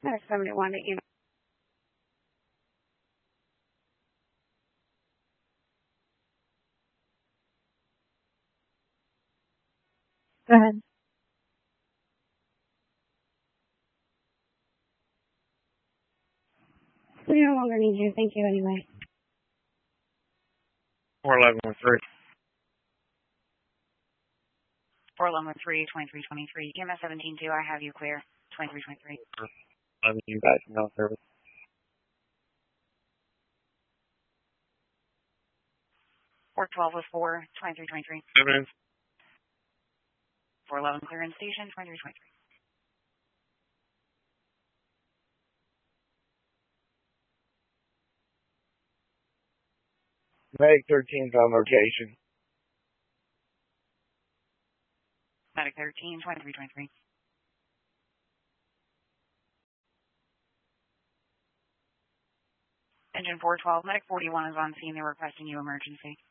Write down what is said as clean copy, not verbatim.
Medic 71 to EMS. Go ahead. We no longer need you. Thank you anyway. 4113. 4113, 2323. EMS 172, I have you clear. 2323. You guys know service. 412 was 4, 2323. 7. 411 clear in station, 2323. Medic 13's on location. Medic 13, 2323. Engine 412, Medic 41 is on scene. They're requesting you emergency.